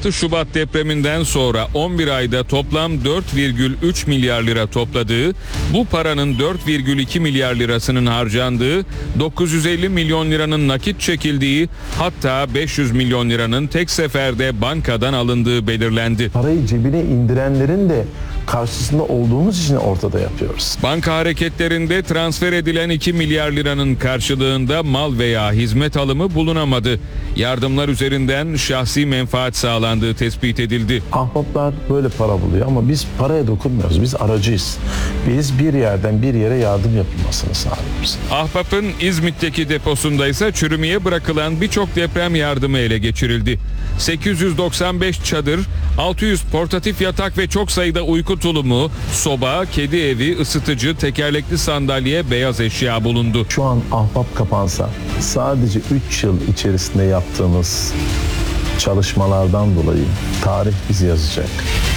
6 Şubat depreminden sonra 11 ayda toplam 4,3 milyar lira topladığı, bu paranın 4,2 milyar lirasının harcandığı, 950 milyon liranın nakit çekildiği, hatta 500 milyon liranın tek seferde bankadan alındığı belirlendi. Parayı cebine indirenlerin de karşısında olduğumuz için ortada yapıyoruz. Banka hareketlerinde transfer edilen 2 milyar liranın karşılığında mal veya hizmet alımı bulunamadı. Yardımlar üzerinden şahsi menfaat sağlandığı tespit edildi. Ahbaplar böyle para buluyor ama biz paraya dokunmuyoruz. Biz aracıyız. Biz bir yerden bir yere yardım yapılmasını sağlıyoruz. Ahbap'ın İzmit'teki deposunda ise çürümeye bırakılan birçok deprem yardımı ele geçirildi. 895 çadır, 600 portatif yatak ve çok sayıda uyku tulumu, soba, kedi evi, ısıtıcı, tekerlekli sandalye, beyaz eşya bulundu. Şu an Ahbap kapansa sadece 3 yıl içerisinde yaptığımız çalışmalardan dolayı tarih bizi yazacak.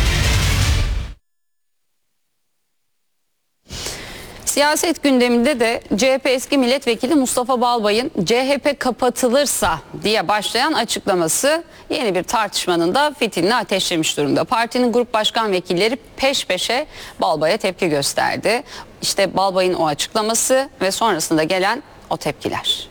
Siyaset gündeminde de CHP eski milletvekili Mustafa Balbay'ın CHP kapatılırsa diye başlayan açıklaması yeni bir tartışmanın da fitilini ateşlemiş durumda. Partinin grup başkan vekilleri peş peşe Balbay'a tepki gösterdi. İşte Balbay'ın o açıklaması ve sonrasında gelen o tepkiler.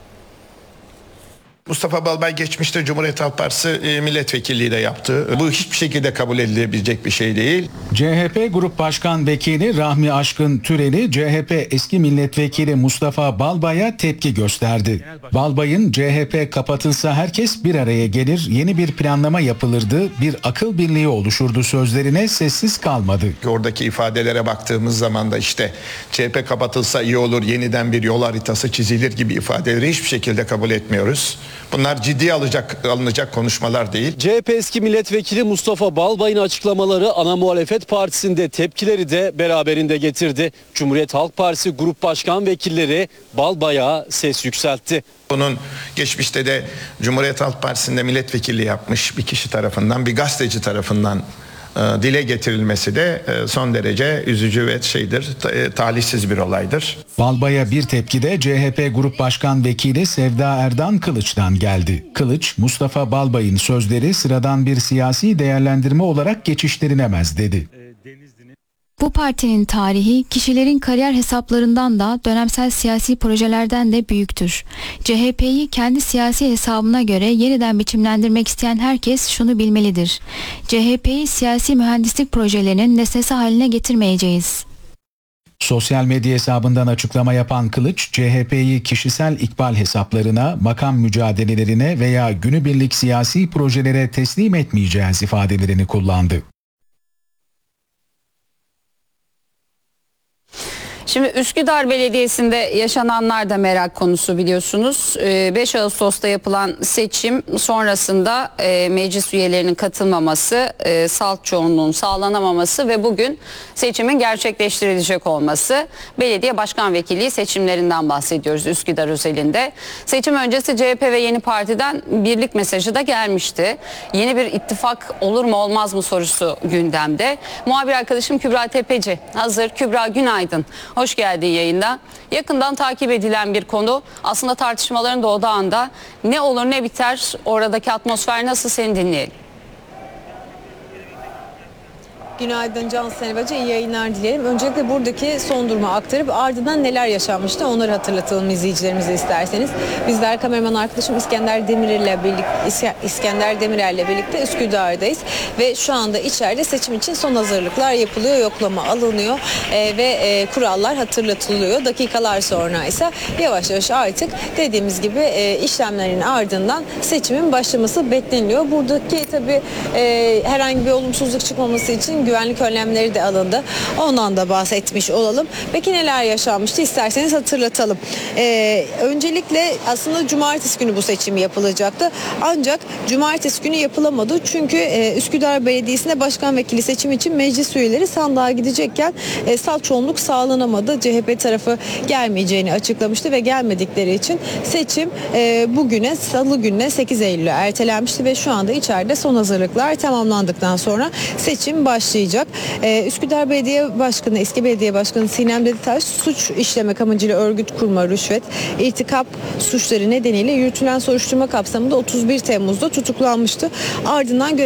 Mustafa Balbay geçmişte Cumhuriyet Halk Partisi milletvekilliği de yaptı. Bu hiçbir şekilde kabul edilebilecek bir şey değil. CHP Grup Başkan Vekili Rahmi Aşkın Türeli, CHP eski milletvekili Mustafa Balbay'a tepki gösterdi. Balbay'ın CHP kapatılsa herkes bir araya gelir, yeni bir planlama yapılırdı, bir akıl birliği oluşurdu sözlerine sessiz kalmadı. Oradaki ifadelere baktığımız zaman da işte CHP kapatılsa iyi olur, yeniden bir yol haritası çizilir gibi ifadeleri hiçbir şekilde kabul etmiyoruz. Bunlar ciddiye alınacak konuşmalar değil. CHP eski milletvekili Mustafa Balbay'ın açıklamaları ana muhalefet partisinde tepkileri de beraberinde getirdi. Cumhuriyet Halk Partisi Grup Başkan Vekilleri Balbay'a ses yükseltti. Bunun geçmişte de Cumhuriyet Halk Partisi'nde milletvekilliği yapmış bir kişi tarafından, bir gazeteci tarafından dile getirilmesi de son derece üzücü ve talihsiz bir olaydır. Balbay'a bir tepki de CHP Grup Başkan Vekili Sevda Erdan Kılıç'tan geldi. Kılıç, Mustafa Balbay'ın sözleri sıradan bir siyasi değerlendirme olarak geçiştirilemez dedi. Bu partinin tarihi kişilerin kariyer hesaplarından da dönemsel siyasi projelerden de büyüktür. CHP'yi kendi siyasi hesabına göre yeniden biçimlendirmek isteyen herkes şunu bilmelidir. CHP'yi siyasi mühendislik projelerinin nesnesi haline getirmeyeceğiz. Sosyal medya hesabından açıklama yapan Kılıç, CHP'yi kişisel ikbal hesaplarına, makam mücadelelerine veya günübirlik siyasi projelere teslim etmeyeceğiz ifadelerini kullandı. Şimdi Üsküdar Belediyesi'nde yaşananlar da merak konusu biliyorsunuz. 5 Ağustos'ta yapılan seçim sonrasında meclis üyelerinin katılmaması, salt çoğunluğun sağlanamaması ve bugün seçimin gerçekleştirilecek olması. Belediye başkan vekilliği seçimlerinden bahsediyoruz Üsküdar özelinde. Seçim öncesi CHP ve Yeni Parti'den birlik mesajı da gelmişti. Yeni bir ittifak olur mu olmaz mı sorusu gündemde. Muhabir arkadaşım Kübra Tepeci hazır. Kübra günaydın. Hoş geldin yayında. Yakından takip edilen bir konu. Aslında tartışmaların da odağında. Ne olur ne biter, oradaki atmosfer nasıl, seni dinleyelim. Günaydın Can Senebacı, iyi yayınlar dilerim. Öncelikle buradaki son durumu aktarıp ardından neler yaşanmıştı onları hatırlatalım izleyicilerimize isterseniz. Bizler kameraman arkadaşım İskender Demirel'le birlikte Üsküdar'dayız ve şu anda içeride seçim için son hazırlıklar yapılıyor, yoklama alınıyor ve kurallar hatırlatılıyor. Dakikalar sonra ise yavaş yavaş artık dediğimiz gibi işlemlerin ardından seçimin başlaması bekleniyor. Buradaki tabii herhangi bir olumsuzluk çıkmaması için güvenlik önlemleri de alındı. Ondan da bahsetmiş olalım. Peki neler yaşanmıştı? İsterseniz hatırlatalım. Öncelikle aslında cumartesi günü bu seçim yapılacaktı. Ancak cumartesi günü yapılamadı. Çünkü Üsküdar Belediyesi'nde başkan vekili seçim için meclis üyeleri sandığa gidecekken salt çoğunluk sağlanamadı. CHP tarafı gelmeyeceğini açıklamıştı ve gelmedikleri için seçim bugüne, salı gününe 8 Eylül'e ertelenmişti ve şu anda içeride son hazırlıklar tamamlandıktan sonra seçim başlayacak. Üsküdar Belediye Başkanı, eski belediye başkanı Sinem Deditaş suç işlemek amacıyla örgüt kurma, rüşvet, irtikap suçları nedeniyle yürütülen soruşturma kapsamında 31 Temmuz'da tutuklanmıştı. Ardından